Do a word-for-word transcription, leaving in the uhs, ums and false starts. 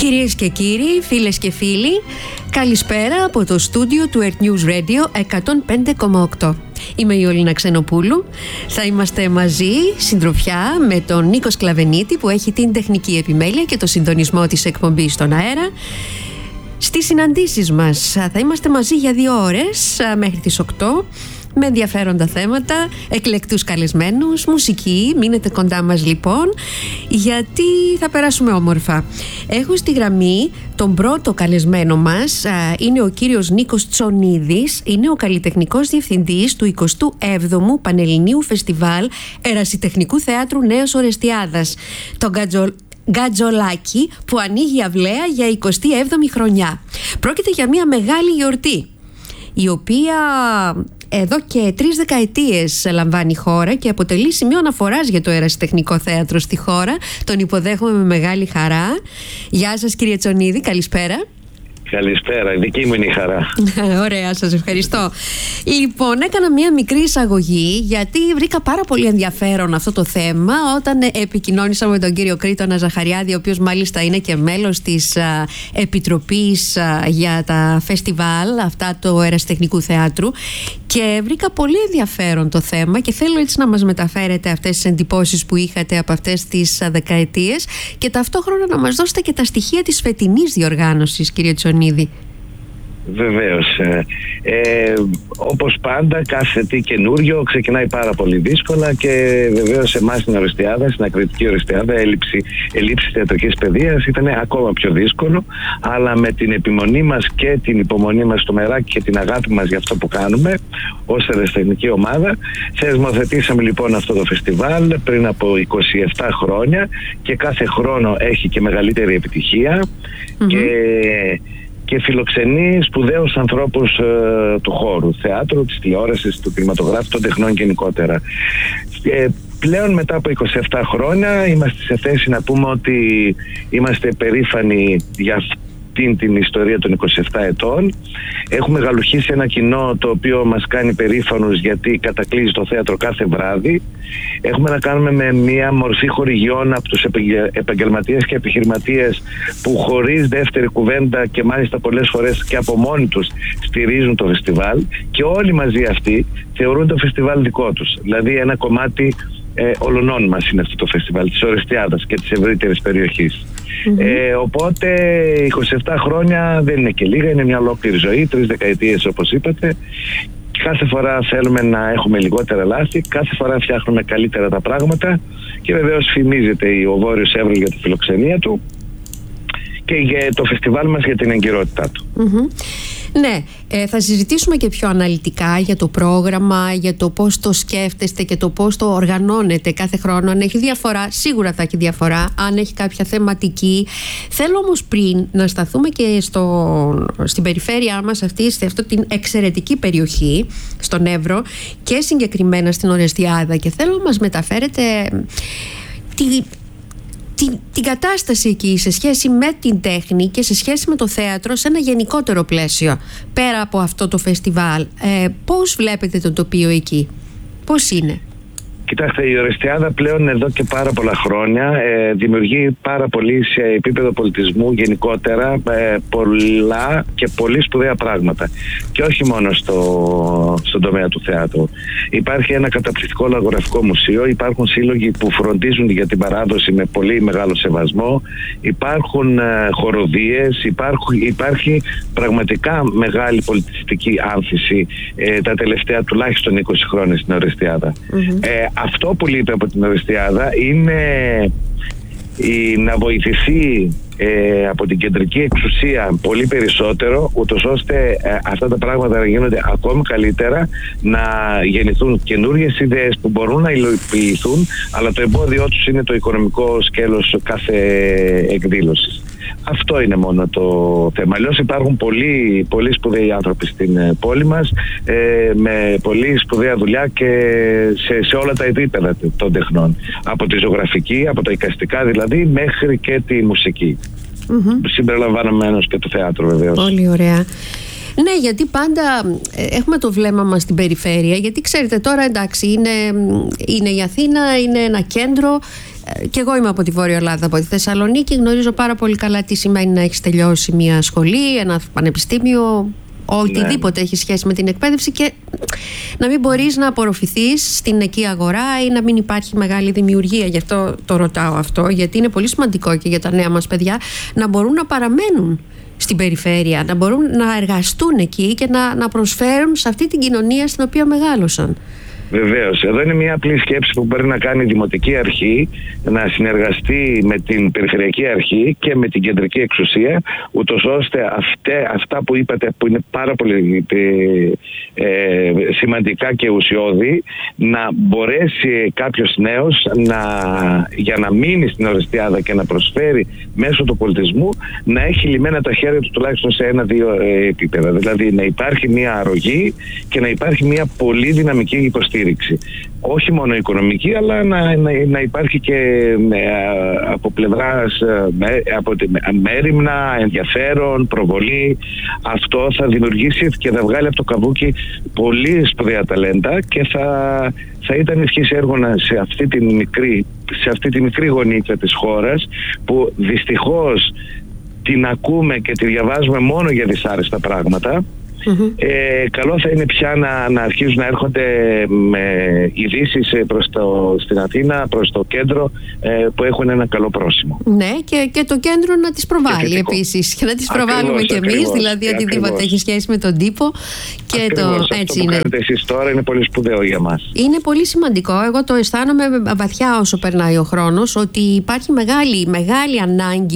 Κυρίες και κύριοι, φίλες και φίλοι, καλησπέρα από το στούντιο του Earth News Radio εκατόν πέντε κόμμα οκτώ. Είμαι η Ολίνα Ξενοπούλου. Θα είμαστε μαζί, συντροφιά, με τον Νίκο Σκλαβενίτη που έχει την τεχνική επιμέλεια και το συντονισμό της εκπομπής στον αέρα. Στις συναντήσεις μας θα είμαστε μαζί για δύο ώρες μέχρι τις οκτώ, με ενδιαφέροντα θέματα, εκλεκτούς καλεσμένους, μουσική. Μείνετε κοντά μας λοιπόν, γιατί θα περάσουμε όμορφα. Έχω στη γραμμή τον πρώτο καλεσμένο μας, είναι ο κύριος Νίκος Τσονίδης. Είναι ο καλλιτεχνικός διευθυντής του εικοστού έβδομου Πανελληνίου Φεστιβάλ Ερασιτεχνικού Θεάτρου Νέας Ορεστιάδας, το Γκατζο... Γκατζολάκι, που ανοίγει αυλαία για εικοστή έβδομη χρονιά. Πρόκειται για μια μεγάλη γιορτή, η οποία εδώ και τρεις δεκαετίες λαμβάνει η χώρα και αποτελεί σημείο αναφοράς για το ερασιτεχνικό θέατρο στη χώρα. Τον υποδέχομαι με μεγάλη χαρά. Γεια σας κύριε Τσονίδη, καλησπέρα. Καλησπέρα, η δική μου είναι η χαρά. Ωραία, σας ευχαριστώ. Λοιπόν, έκανα μία μικρή εισαγωγή γιατί βρήκα πάρα πολύ ενδιαφέρον αυτό το θέμα όταν επικοινώνησα με τον κύριο Κρήτονα Ζαχαριάδη, ο οποίος μάλιστα είναι και μέλος της α, Επιτροπής α, για τα φεστιβάλ αυτά του Ερασιτεχνικού Θεάτρου, και βρήκα πολύ ενδιαφέρον το θέμα και θέλω έτσι να μας μεταφέρετε αυτές τις εντυπώσεις που είχατε από αυτές τις α, δεκαετίες και ταυτόχρονα να μας δώσετε και τα στοιχεία της φετινής διοργάνωσης, κύριε Τσονίδη. Βεβαίως. Ε, ε, όπως πάντα, κάθε τι καινούριο ξεκινάει πάρα πολύ δύσκολα και βεβαίως εμάς στην Ορεστιάδα, στην ακριτική Ορεστιάδα, έλλειψη, έλλειψη θεατρικής παιδείας ήταν ακόμα πιο δύσκολο, αλλά με την επιμονή μας και την υπομονή μας στο μεράκι και την αγάπη μας για αυτό που κάνουμε ως ερασιτεχνική ομάδα, θεσμοθετήσαμε λοιπόν αυτό το φεστιβάλ πριν από είκοσι επτά χρόνια και κάθε χρόνο έχει και μεγαλύτερη επιτυχία mm-hmm. και και φιλοξενεί σπουδαίους ανθρώπους ε, του χώρου, θεάτρου, της τηλεόρασης, του κινηματογράφου, των τεχνών γενικότερα. Ε, πλέον μετά από είκοσι επτά χρόνια είμαστε σε θέση να πούμε ότι είμαστε περήφανοι για αυτήν την ιστορία των είκοσι επτά ετών. Έχουμε γαλουχίσει ένα κοινό το οποίο μας κάνει περήφανους γιατί κατακλείζει το θέατρο κάθε βράδυ. Έχουμε να κάνουμε με μια μορφή χορηγιών από τους επαγγελματίες και επιχειρηματίες που χωρίς δεύτερη κουβέντα και μάλιστα πολλές φορές και από μόνοι τους στηρίζουν το φεστιβάλ, και όλοι μαζί αυτοί θεωρούν το φεστιβάλ δικό τους. Δηλαδή ένα κομμάτι ε, όλων μας είναι αυτό το φεστιβάλ, της Ορεστιάδας και της ευρύτερης περιοχής. Mm-hmm. Ε, οπότε είκοσι επτά χρόνια δεν είναι και λίγα, είναι μια ολόκληρη ζωή, τρεις δεκαετίες όπως είπατε. Κάθε φορά θέλουμε να έχουμε λιγότερα λάθη, κάθε φορά φτιάχνουμε καλύτερα τα πράγματα και βεβαίως φημίζεται ο Βόρειος Εύρος για τη φιλοξενία του και για το φεστιβάλ μας για την εγκυρότητά του. Mm-hmm. Ναι, ε, θα συζητήσουμε και πιο αναλυτικά για το πρόγραμμα, για το πώς το σκέφτεστε και το πώς το οργανώνετε κάθε χρόνο. Αν έχει διαφορά, σίγουρα θα έχει διαφορά, αν έχει κάποια θεματική. Θέλω όμως πριν να σταθούμε και στο, στην περιφέρειά μας αυτή, σε αυτή την εξαιρετική περιοχή, στον Εύρο και συγκεκριμένα στην Ορεστιάδα, και θέλω να μας μεταφέρετε τη... Την, την κατάσταση εκεί σε σχέση με την τέχνη και σε σχέση με το θέατρο σε ένα γενικότερο πλαίσιο, πέρα από αυτό το φεστιβάλ. Ε, πώς βλέπετε το τοπίο εκεί, πώς είναι? Κοιτάξτε, η Ορεστιάδα πλέον εδώ και πάρα πολλά χρόνια ε, δημιουργεί πάρα πολύ σε επίπεδο πολιτισμού γενικότερα ε, πολλά και πολύ σπουδαία πράγματα. Και όχι μόνο στο, στον τομέα του θεάτρου. Υπάρχει ένα καταπληκτικό λαγογραφικό μουσείο, υπάρχουν σύλλογοι που φροντίζουν για την παράδοση με πολύ μεγάλο σεβασμό, υπάρχουν ε, χοροδίες, υπάρχουν, υπάρχει πραγματικά μεγάλη πολιτιστική άμφιση ε, τα τελευταία τουλάχιστον είκοσι χρόνια στην Ορεστιάδα. Mm-hmm. Ε, Αυτό που λείπει από την Ορεστιάδα είναι η, να βοηθηθεί ε, από την κεντρική εξουσία πολύ περισσότερο, ούτως ώστε ε, αυτά τα πράγματα να γίνονται ακόμη καλύτερα, να γεννηθούν καινούριες ιδέες που μπορούν να υλοποιηθούν, αλλά το εμπόδιό τους είναι το οικονομικό σκέλος κάθε εκδήλωσης. Αυτό είναι μόνο το θέμα. Αλλιώς υπάρχουν πολύ, πολύ σπουδαίοι άνθρωποι στην πόλη μας ε, με πολύ σπουδαία δουλειά και σε, σε όλα τα επίπεδα των τεχνών. Από τη ζωγραφική, από τα εικαστικά δηλαδή, μέχρι και τη μουσική. Mm-hmm. Συμπεριλαμβανομένως και το θέατρο βεβαίως. Πολύ ωραία. Ναι, γιατί πάντα έχουμε το βλέμμα μας στην περιφέρεια, γιατί ξέρετε τώρα εντάξει είναι, είναι η Αθήνα, είναι ένα κέντρο, Και εγώ είμαι από τη Βόρεια Ελλάδα, από τη Θεσσαλονίκη. Γνωρίζω πάρα πολύ καλά τι σημαίνει να έχεις τελειώσει μια σχολή, ένα πανεπιστήμιο, οτιδήποτε ναι. έχει σχέση με την εκπαίδευση, και να μην μπορείς να απορροφηθείς στην εκεί αγορά ή να μην υπάρχει μεγάλη δημιουργία. Γι' αυτό το ρωτάω αυτό, γιατί είναι πολύ σημαντικό και για τα νέα μας παιδιά να μπορούν να παραμένουν στην περιφέρεια, να μπορούν να εργαστούν εκεί και να, να προσφέρουν σε αυτή την κοινωνία στην οποία μεγάλωσαν. Βεβαίως. Εδώ είναι μια απλή σκέψη που μπορεί να κάνει η Δημοτική Αρχή, να συνεργαστεί με την Περιφερειακή Αρχή και με την κεντρική εξουσία, ούτως ώστε αυτέ, αυτά που είπατε, που είναι πάρα πολύ ε, σημαντικά και ουσιώδη, να μπορέσει κάποιος νέος να, για να μείνει στην Ορεστιάδα και να προσφέρει μέσω του πολιτισμού, να έχει λυμμένα τα χέρια του τουλάχιστον σε ένα-δύο επίπεδα. Δηλαδή να υπάρχει μια αρρωγή και να υπάρχει μια πολύ δυναμική υποστήριξη. Όχι μόνο οικονομική, αλλά να, να, να υπάρχει και με, από πλευράς με, από μέριμνα, ενδιαφέρον, προβολή. Αυτό θα δημιουργήσει και θα βγάλει από το καβούκι πολύ σπουδαία ταλέντα και θα, θα ήταν ευχής έργο σε αυτή τη μικρή, σε αυτή τη μικρή γωνίτσα της χώρας, που δυστυχώς την ακούμε και τη διαβάζουμε μόνο για δυσάρεστα πράγματα. Mm-hmm. Ε, καλό θα είναι πια να, να αρχίζουν να έρχονται με ειδήσεις προς το, στην Αθήνα, προς το κέντρο, ε, που έχουν ένα καλό πρόσημο. Ναι, και, και το κέντρο να τις προβάλλει επίσης, και να τις ακριβώς, προβάλλουμε κι εμείς, ακριβώς, δηλαδή οτιδήποτε έχει σχέση με τον τύπο. Και ακριβώς, το, έτσι αυτό που είναι. κάνετε εσείς τώρα είναι πολύ σπουδαίο για μας. Είναι πολύ σημαντικό. Εγώ το αισθάνομαι βαθιά όσο περνάει ο χρόνος, ότι υπάρχει μεγάλη, μεγάλη ανάγκη